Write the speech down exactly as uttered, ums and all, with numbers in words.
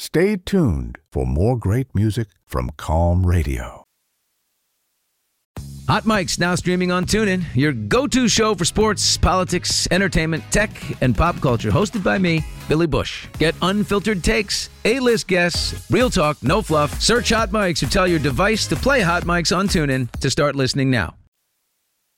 Stay tuned for more great music from Calm Radio. Hot Mic's now streaming on TuneIn, your go-to show for sports, politics, entertainment, tech, and pop culture. Hosted by me, Billy Bush. Get unfiltered takes, A-list guests, real talk, no fluff. Search Hot Mics or tell your device to play Hot Mics on TuneIn to start listening now.